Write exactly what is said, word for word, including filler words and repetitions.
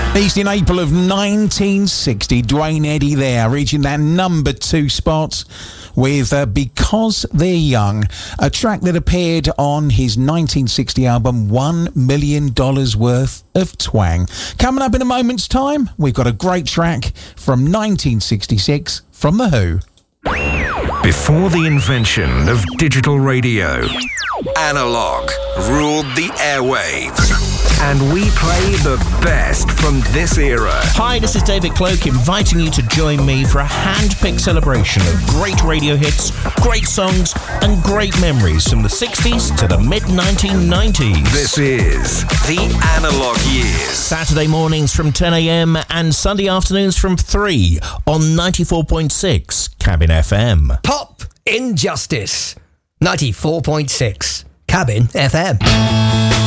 Released in April of nineteen sixty, Dwayne Eddy there, reaching that number two spot with uh, Because They're Young, a track that appeared on his nineteen sixty album One Million Dollars Worth of Twang. Coming up in a moment's time, we've got a great track from nineteen sixty-six from The Who. Before the invention of digital radio, analog ruled the airwaves. And we play the best from this era. Hi, this is David Cloak, inviting you to join me for a hand-picked celebration of great radio hits, great songs, and great memories from the sixties to the mid nineteen nineties. This is The Analog Years. Saturday mornings from ten a.m. and Sunday afternoons from three on ninety-four point six Cabin F M. Pop Injustice, ninety-four point six Cabin F M.